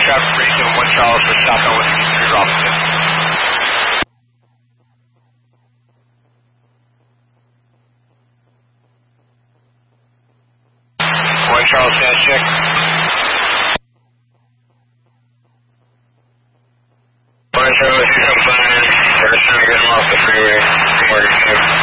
traffic briefing 1 Charles for southbound with 3 Robinson. 1 Charles, stand check. 1 Charles, you come fine. They're just trying to get him off the freeway. Morgan,